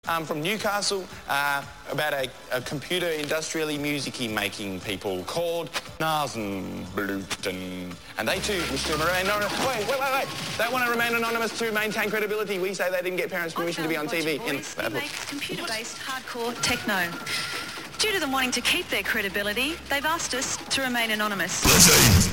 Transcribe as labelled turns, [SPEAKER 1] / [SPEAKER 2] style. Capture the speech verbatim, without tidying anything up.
[SPEAKER 1] Um, from Newcastle, uh, about a, a computer industrially music-y making people called Nasenbluten. And they too wish to remain anonymous. Wait, wait, wait, wait. They want to remain anonymous to maintain credibility. We say they didn't get parents' permission to be on T V.
[SPEAKER 2] In we make computer-based hardcore techno. Due to them wanting to keep their credibility, they've asked us to remain anonymous.